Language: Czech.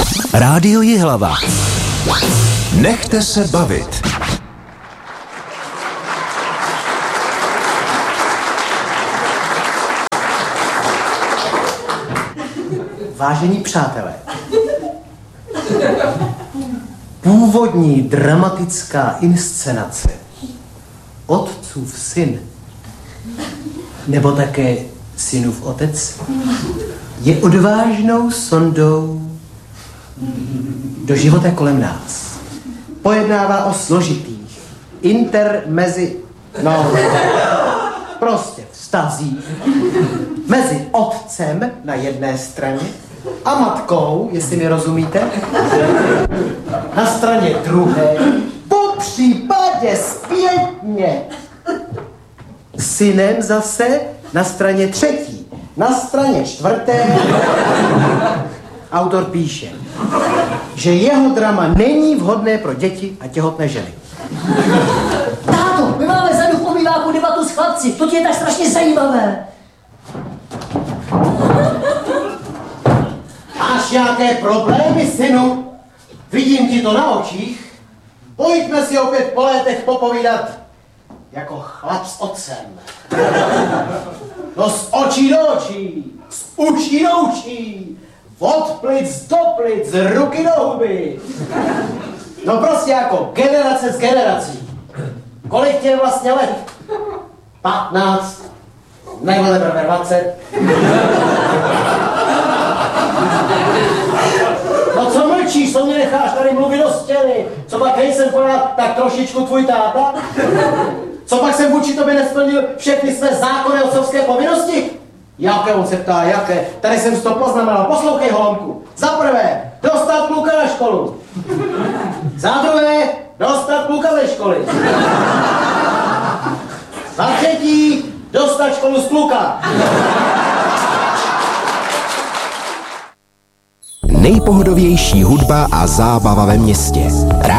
Rádio Jihlava. Nechte se bavit. Vážení přátelé, původní dramatická inscenace Otcův syn, nebo také Synův otec, je odvážnou sondou do života kolem nás. Pojednává o složitých vztazích mezi otcem na jedné straně a matkou, jestli mi rozumíte, na straně druhé, po případě zpětně synem zase na straně třetí, na straně čtvrté. Autor píše, že jeho drama není vhodné pro děti a těhotné ženy. Táto, my máme za duch obýváku debatu s chlapci, to ti je tak strašně zajímavé. Máš nějaké problémy, synu? Vidím ti to na očích. Pojďme si opět po létech popovídat jako chlap s otcem. No z očí do očí, z uší do uší, od plic do plic, z ruky do huby. No prostě jako generace s generací. Kolik tě je vlastně let? 15? Nebo teprve 20? No co mlčíš, co mě necháš tady mluvit do stěny? Co pak nejsem pořád tak trošičku tvůj táta? Co pak jsem vůči tobě nesplnil všechny své zákonné otcovské povinnosti? Jaké, on se ptá, jaké? Tady jsem si to poznamenal, poslouchej, holomku. Za prvé, dostat kluka na školu. Za druhé, dostat kluka ze školy. Za třetí, dostat školu z kluka. Nejpohodovější hudba a zábava ve městě.